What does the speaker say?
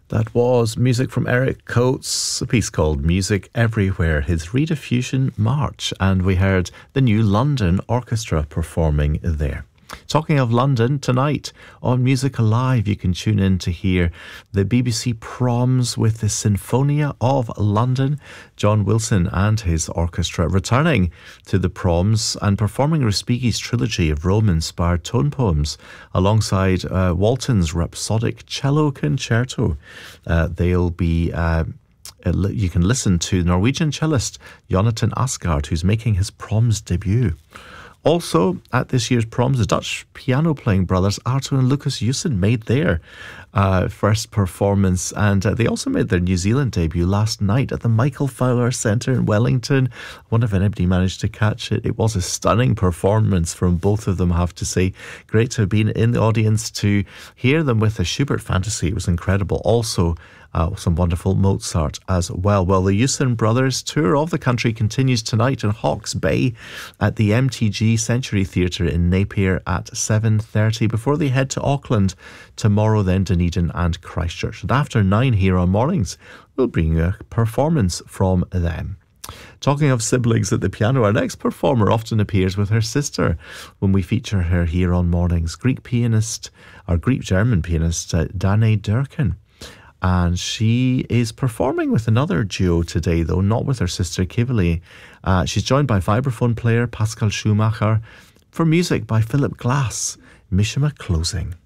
That was music from Eric Coates, a piece called Music Everywhere, his Rediffusion March, and we heard the New London Orchestra performing there. Talking of London, tonight on Music Alive you can tune in to hear the BBC Proms with the Sinfonia of London. John Wilson and his orchestra returning to the Proms and performing Respighi's trilogy of Rome-inspired tone poems alongside Walton's Rhapsodic Cello Concerto. They'll be... you can listen to Norwegian cellist Jonathan Asgard, who's making his Proms debut. Also, at this year's Proms, the Dutch piano-playing brothers Arto and Lucas Jussen made their first performance, and they also made their New Zealand debut last night at the Michael Fowler Centre in Wellington. I wonder if anybody managed to catch it. It was a stunning performance from both of them, I have to say. Great to have been in the audience to hear them with the Schubert Fantasy. It was incredible. Also, some wonderful Mozart as well. Well, the Jussen brothers tour of the country continues tonight in Hawke's Bay at the MTG Century Theatre in Napier at 7:30 before they head to Auckland tomorrow, then Dunedin and Christchurch. And after 9 here on Mornings, we'll bring you a performance from them. Talking of siblings at the piano, our next performer often appears with her sister when we feature her here on Mornings. Greek-German pianist Danae Durkin. And she is performing with another duo today, though not with her sister Kivali. She's joined by vibraphone player Pascal Schumacher for music by Philip Glass, Mishima Closing.